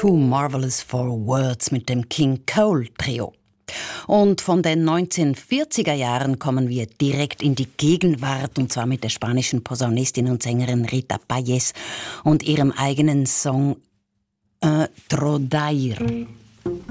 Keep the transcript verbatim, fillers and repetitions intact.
Too Marvelous for Words mit dem King Cole Trio. Und von den neunzehnhundertvierziger Jahren kommen wir direkt in die Gegenwart, und zwar mit der spanischen Posaunistin und Sängerin Rita Payés und ihrem eigenen Song äh, Trodair.